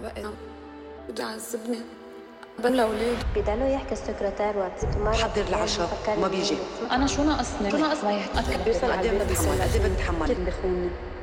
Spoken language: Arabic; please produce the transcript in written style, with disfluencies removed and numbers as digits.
بقى بده يعذبني بلا اولاد. بضلوا يحكي السكرتير وقت ما حضر العشاء وما بيجي. انا شو ناقصني ما يحكي قد ايه بدك تحملي؟ كيف بخوني